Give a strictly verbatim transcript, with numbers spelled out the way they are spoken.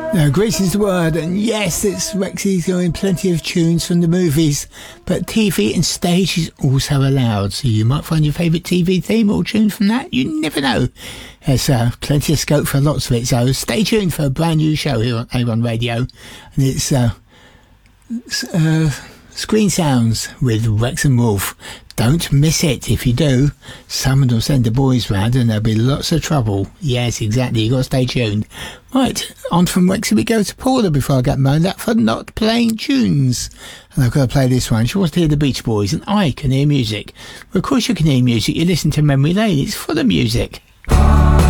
Now, Grace is the word, and yes, it's Rexy's going plenty of tunes from the movies, but T V and stage is also allowed, so you might find your favourite T V theme or tune from that. You never know. There's uh, plenty of scope for lots of it, so stay tuned for a brand new show here on A one Radio, and it's uh, uh, Screen Sounds with Rex and Wolf. Don't miss it. If you do, someone will send the boys round and there'll be lots of trouble. Yes, exactly. You've got to stay tuned. Right, on from Rexy we go to Paula before I get moaned at for not playing tunes. And I've got to play this one. She wants to hear the Beach Boys, and I can hear music. Well, of course you can hear music. You listen to Memory Lane. It's full of music.